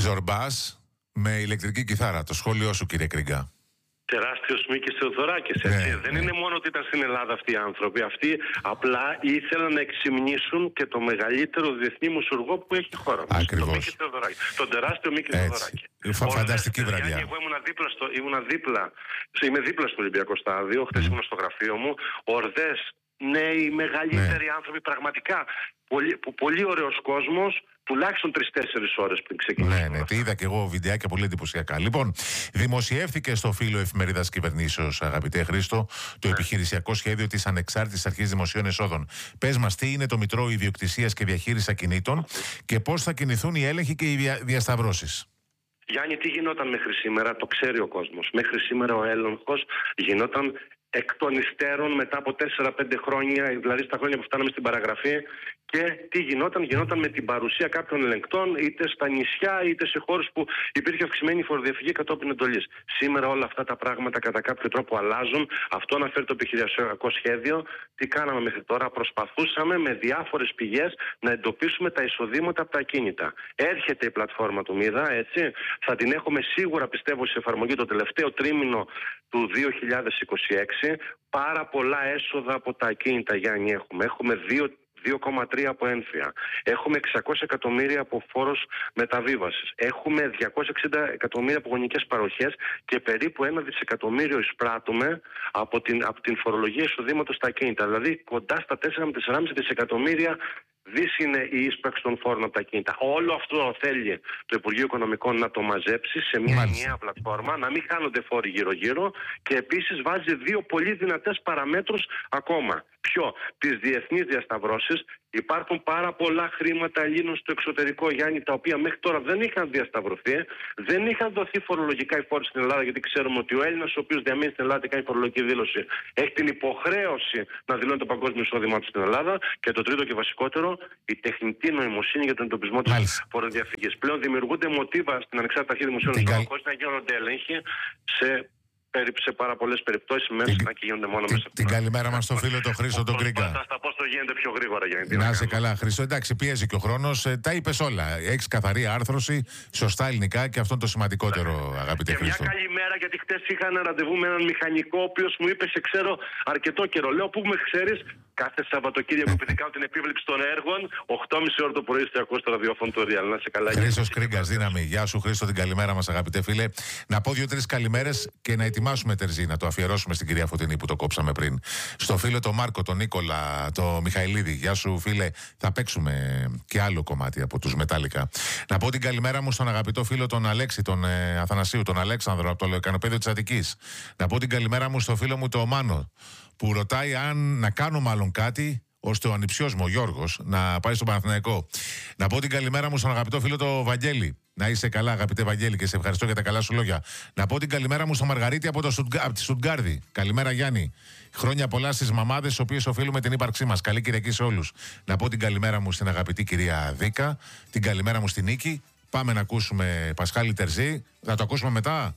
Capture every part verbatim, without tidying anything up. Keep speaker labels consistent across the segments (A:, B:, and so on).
A: Ζορμπάς με ηλεκτρική κιθάρα. Το σχόλιο σου, κύριε Κρίγκα.
B: Τεράστιος Μίκης Θεοδωράκης, έτσι.
A: Ναι,
B: Δεν
A: ναι.
B: είναι μόνο ότι ήταν στην Ελλάδα αυτοί οι άνθρωποι. Αυτοί απλά ήθελαν να εξυμνήσουν και το μεγαλύτερο διεθνή μουσουργό που έχει η χώρα μας.
A: Ακριβώς.
B: Τον Μίκη Θεοδωράκη. Τον τεράστιο Μίκη Θεοδωράκη.
A: Φα, φανταστική
B: Ορδές,
A: βραδιά.
B: Γιάννη, εγώ ήμουν δίπλα, στο, ήμουν δίπλα, είμαι δίπλα στο Ολυμπιακό Στάδιο. Χθες mm. ήμουν στο γραφείο μου. Ορδές, νέοι, μεγαλύτεροι ναι. άνθρωποι, πραγματικά. Πολύ, πολύ ωραίος κόσμος. Τουλάχιστον τρεις-τέσσερις ώρες πριν ξεκινήσει.
A: Ναι, ναι, τι είδα και εγώ βιντεάκια πολύ εντυπωσιακά. Λοιπόν, δημοσιεύθηκε στο φύλλο Εφημερίδας Κυβερνήσεως, αγαπητέ Χρήστο, το ναι. επιχειρησιακό σχέδιο της Ανεξάρτητης Αρχής Δημοσίων Εσόδων. Πες μας, τι είναι το Μητρό Ιδιοκτησίας και Διαχείρισης Ακινήτων και πώς θα κινηθούν οι έλεγχοι και οι δια, διασταυρώσεις.
B: Γιάννη, τι γινόταν μέχρι σήμερα, το ξέρει ο κόσμος. Μέχρι σήμερα ο έλεγχος γινόταν εκ των υστέρων μετά από τέσσερα πέντε χρόνια, δηλαδή στα χρόνια που φτάναμε στην παραγραφή. Και τι γινόταν, γινόταν με την παρουσία κάποιων ελεγκτών, είτε στα νησιά είτε σε χώρες που υπήρχε αυξημένη φοροδιαφυγή κατόπιν εντολής. Σήμερα όλα αυτά τα πράγματα κατά κάποιο τρόπο αλλάζουν. Αυτό αναφέρει το επιχειρησιακό σχέδιο. Τι κάναμε μέχρι τώρα, προσπαθούσαμε με διάφορες πηγές να εντοπίσουμε τα εισοδήματα από τα ακίνητα. Έρχεται η πλατφόρμα του Μίδα, έτσι. Θα την έχουμε σίγουρα, πιστεύω, σε εφαρμογή το τελευταίο τρίμηνο του δύο χιλιάδες είκοσι έξι. Πάρα πολλά έσοδα από τα ακίνητα, Γιάννη, έχουμε. Έχουμε δύο κόμμα τρία από έμφυα. Έχουμε εξακόσια εκατομμύρια από φόρος μεταβίβασης. Έχουμε διακόσια εξήντα εκατομμύρια από γονικές παροχές και περίπου ένα δισεκατομμύριο εισπράττουμε από την, από την φορολογία εισοδήματος στα ακίνητα. Δηλαδή κοντά στα τέσσερα με τέσσερα κόμμα πέντε δισεκατομμύρια δις είναι η ίσπραξη των φόρων από τα ακίνητα. Όλο αυτό θέλει το Υπουργείο Οικονομικών να το μαζέψει σε μια ενιαία πλατφόρμα, να μην χάνονται φόροι γύρω-γύρω και επίσης βάζει δύο πολύ δυνατές παραμέτρους ακόμα. Ποιο? Τις διεθνείς διασταυρώσεις. Υπάρχουν πάρα πολλά χρήματα Ελλήνων στο εξωτερικό, Γιάννη, τα οποία μέχρι τώρα δεν είχαν διασταυρωθεί, δεν είχαν δοθεί φορολογικά οι φόροι στην Ελλάδα, γιατί ξέρουμε ότι ο Έλληνας ο οποίος διαμένει στην Ελλάδα και κάνει φορολογική δήλωση έχει την υποχρέωση να δηλώνει το παγκόσμιο εισόδημά του στην Ελλάδα. Και το τρίτο και βασικότερο, η τεχνητή νοημοσύνη για τον εντοπισμό της φοροδιαφυγής. Πλέον δημιουργούνται μοτίβα στην Ανεξάρτητη Αρχή Δημοσίων Εσόδων χωρίς να γίνονται έλεγχοι σε. Σε πάρα πολλές περιπτώσεις μέσα να και γίνονται μόνο
A: την,
B: μέσα.
A: Την καλημέρα μας στο φίλο τον Χρήστο τον Κρίγκα.
B: Θα στα πω στο γίνεται πιο γρήγορα για
A: να είσαι καλά, Χρήστο. Εντάξει, πιέζει και ο χρόνος. Ε, τα είπες όλα. Έχεις καθαρή άρθρωση, σωστά ελληνικά και αυτό είναι το σημαντικότερο, αγαπητέ
B: και
A: Χρήστο.
B: Μια καλημέρα, γιατί χτες είχα ένα ραντεβού με έναν μηχανικό, ο οποίος μου είπε: σε ξέρω αρκετό καιρό. Λέω: πού με ξέρεις? Κάθε Σαββατοκύριακο, επειδή κάνω την επίβλεψη των έργων, οκτώ και μισή ώρα το πρωί στο ακούς στο ραδιόφωνο του Real. Να είσαι καλά.
A: Χρήστος Κρίγκας, δύναμη. Γεια σου, Χρήστο, την καλημέρα μας, αγαπητέ φίλε. Να πω δύο-τρεις καλημέρες και να ετοιμάσουμε τερζή, να το αφιερώσουμε στην κυρία Φωτεινή που το κόψαμε πριν. Στο φίλο τον Μάρκο, τον Νίκολα, τον Μιχαηλίδη. Γεια σου, φίλε. Θα παίξουμε και άλλο κομμάτι από τους Μετάλλικα. Να πω την καλημέρα μου στον αγαπητό φίλο τον Αλέξη, τον ε, Αθανασίου, τον Αλέξανδρο από το Λεκανοπέδιο της Αττικής. Να πω την καλημέρα μου στο φίλο μου τον Μάνο, που ρωτάει αν να κάνω μάλλον κάτι ώστε ο ανιψιός μου, ο Γιώργος, να πάει στον Παναθηναϊκό. Να πω την καλημέρα μου στον αγαπητό φίλο το Βαγγέλη. Να είσαι καλά, αγαπητέ Βαγγέλη, και σε ευχαριστώ για τα καλά σου λόγια. Να πω την καλημέρα μου στο Μαργαρίτη από, το Στουτγκα... από τη Στουτγκάρδη. Καλημέρα, Γιάννη. Χρόνια πολλά στις μαμάδες, στις οποίες οφείλουμε την ύπαρξή μας. Καλή Κυριακή σε όλους. Να πω την καλημέρα μου στην αγαπητή κυρία Δίκα. Την καλημέρα μου στην Νίκη. Πάμε να ακούσουμε Πασχάλη Τερζή. Θα το ακούσουμε μετά.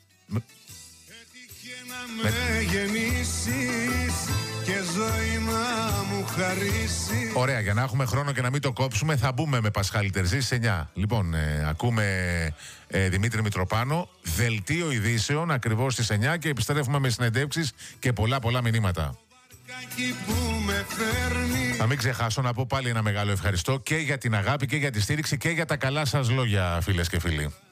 C: Με γεννήσεις και ζωή να μου χαρίσεις.
A: Ωραία, για να έχουμε χρόνο και να μην το κόψουμε, θα μπούμε με Πασχάλη Τερζή σε εννιά. Λοιπόν, ε, ακούμε ε, Δημήτρη Μητροπάνο, δελτίο ειδήσεων ακριβώς στις εννιά και επιστρέφουμε με συνεντεύξεις και πολλά πολλά μηνύματα. Θα μην ξεχάσω να πω πάλι ένα μεγάλο ευχαριστώ και για την αγάπη και για τη στήριξη και για τα καλά σας λόγια, φίλες και φίλοι.